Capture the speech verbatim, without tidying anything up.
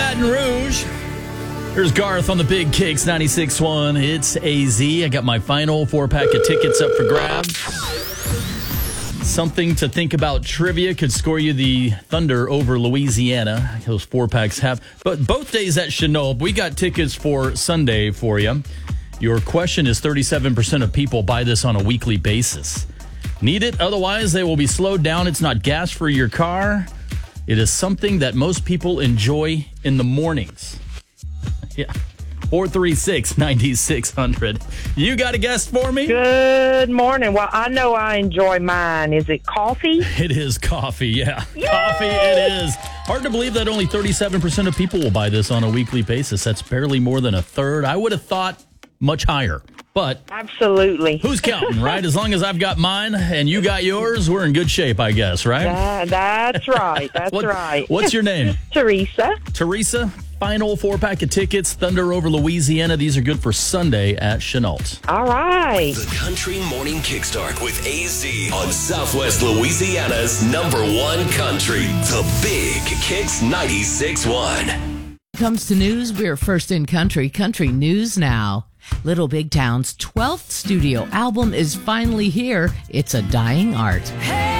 Baton Rouge. Here's Garth on the Big Kicks ninety-six point one. It's A Z. I got my final four-pack of tickets up for grabs. Something to think about trivia could score you the Thunder over Louisiana. Those four packs have. But both days at Chenault, we got tickets for Sunday for you. Your question is thirty-seven percent of people buy this on a weekly basis. Need it? Otherwise, they will be slowed down. It's not gas for your car. It is something that most people enjoy in the mornings. Yeah. four three six, nine six zero zero. You got a guess for me? Good morning. Well, I know I enjoy mine. Is it coffee? It is coffee, yeah. Yay! Coffee it is. Hard to believe that only thirty-seven percent of people will buy this on a weekly basis. That's barely more than a third. I would have thought much higher. But absolutely. Who's counting, right? As long as I've got mine and you got yours, we're in good shape, I guess, right? That, that's right. That's what, right. What's your name? Teresa. Teresa, final four-pack of tickets, Thunder over Louisiana. These are good for Sunday at Chenault. All right. The Country Morning Kickstart with A Z on Southwest Louisiana's number one country, The Big Kicks ninety-six point one. Comes to news, we're first in country. Country News Now. Little Big Town's twelfth studio album is finally here. It's a dying art. Hey!